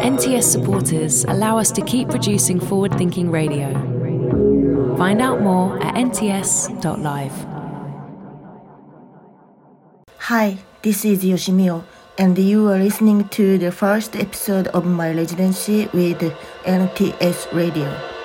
NTS supporters allow us to keep producing forward-thinking radio. Find out more at nts.live. Hi, this is Yoshimio, and you are listening to the first episode of my residency with NTS Radio.